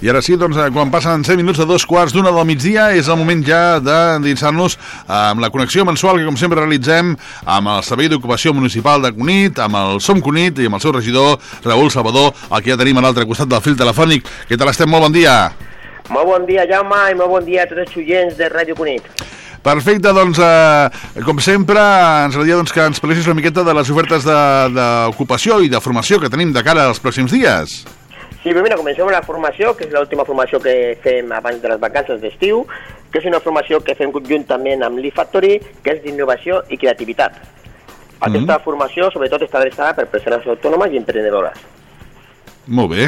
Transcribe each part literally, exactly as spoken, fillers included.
I ara sí, doncs, quan passen set minuts de dos quarts d'una del migdia, és el moment ja d'endinsar-nos amb la connexió mensual que, com sempre, realitzem amb el Servei d'Ocupació Municipal de Cunit, amb el Som Cunit i amb el seu regidor, Raül Salvador, el que ja tenim a l'altre costat del fil telefònic. Què tal estem? Molt bon dia. Molt bon dia, Jaume, i molt bon dia a tots els oients de Ràdio Cunit. Perfecte, doncs, eh, com sempre, ens agradaria doncs, que ens parlessis una miqueta de les ofertes d'ocupació i de formació que tenim de cara als pròxims dies. Sí, però mira, comencem amb la formació, que és l'última formació que fem abans de les vacances d'estiu, que és una formació que fem conjuntament amb l'e-Factory, que és d'innovació i creativitat. Aquesta mm-hmm. formació, sobretot, està adreçada per persones autònomes i emprenedores. Molt bé.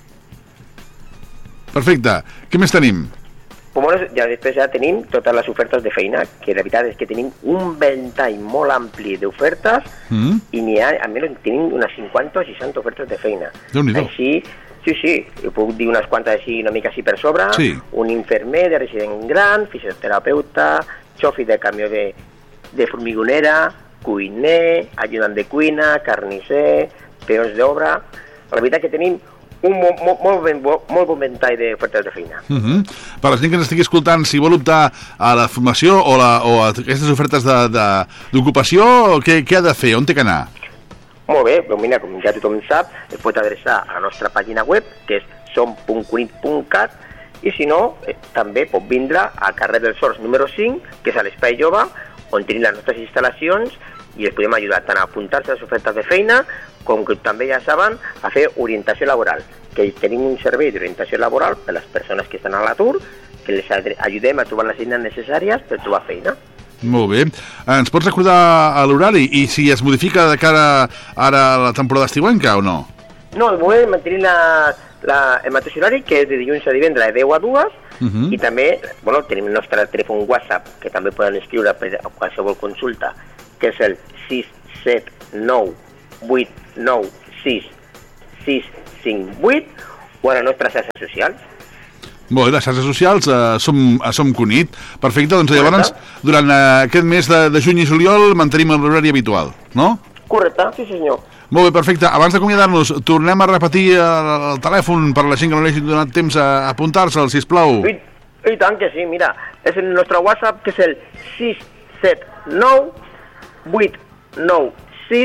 Perfecte. Què més tenim? Bueno, ja després ja tenim totes les ofertes de feina, que la veritat és que tenim un ventall molt ampli d'ofertes mm. i n'hi ha, almenys tenim unes cinquanta o seixanta ofertes de feina. Déu-n'hi-do. Així, sí, sí, ho puc dir unes quantes així, una mica així per sobre, sí. Un infermer de resident gran, fisioterapeuta, xofi de camió de, de formigonera, cuiner, ajudant de cuina, carnisser, peons d'obra. La veritat que tenim un molt, molt, molt, ben, molt bon ventall d'ofertes de feina. Uh-huh. Per la gent que ens estigui escoltant, si vol optar a la formació o, la, o a aquestes ofertes d'ocupació, què, què ha de fer? On té que anar? Molt bé, doncs mira, com ja tothom sap, es pot adreçar a la nostra pàgina web, que és som punt cunit punt cat, i si no, eh, també pot vindre al carrer dels Horts número cinc, que és a l'Espai Jove, on tenim les nostres instal·lacions i els podem ajudar tant a apuntar-se a les ofertes de feina com que també ja saben a fer orientació laboral, que tenim un servei d'orientació laboral per a les persones que estan a l'atur, que les ajudem a trobar les eines necessàries per trobar feina. Molt bé. Ens pots recordar l'horari i si es modifica de cara ara a la temporada estiuenca o no? No, de moment mantenim la, la, el mateix horari, que és de dilluns a divendres de deu a dues, uh-huh. I també bueno, tenim el nostre telèfon WhatsApp, que també poden escriure per a qualsevol consulta, que és el sis set nou vuit nou sis sis cinc vuit, o a les nostres xarxes socials. Molt bé, les xarxes socials eh, som, a Som Cunit. Perfecte, doncs llavors durant eh, aquest mes de, de juny i juliol mantenim l'horari habitual, no? Correcte, sí senyor. Molt bé, perfecte. Abans d'acomiadar-nos, tornem a repetir el, el telèfon per a la gent que no li hagi donat temps a apuntar-se'l, sisplau. I, I tant que sí, mira, és el nostre WhatsApp, que és el sis set nou vuit nou sis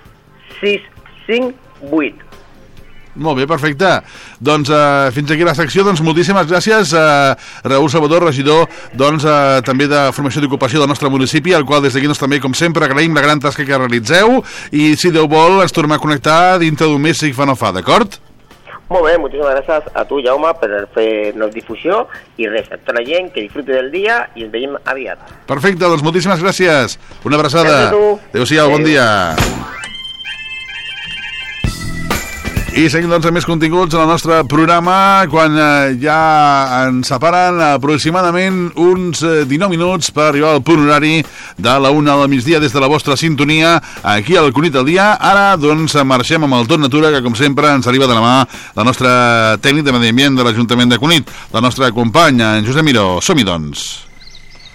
sis cinc vuit. Molt bé, perfecte. Doncs eh, fins aquí la secció. Doncs moltíssimes gràcies a eh, Raül Salvador, regidor doncs, eh, també de formació d'ocupació del nostre municipi, al qual des d'aquí doncs, també, com sempre, agraïm la gran tasca que realitzeu i si Déu vol ens tornem a connectar dintre d'un mes si fa no fa, d'acord? Molt bé, moltíssimes gràcies a tu, Jaume, per fer-nos difusió i res, a tota la gent que disfruti del dia i ens veiem aviat. Perfecte, doncs moltíssimes gràcies. Una abraçada. Adéu-siau, bon dia. I seguim doncs amb més continguts en el nostre programa quan eh, ja ens separen aproximadament uns eh, dinou minuts per arribar al punt horari de la una del migdia des de la vostra sintonia aquí al Cunit al dia. Ara doncs marxem amb el Tot Natura, que com sempre ens arriba de la mà del nostre tècnic de medi ambient de l'Ajuntament de Cunit, del nostre company en Josep Miró. Som-hi doncs.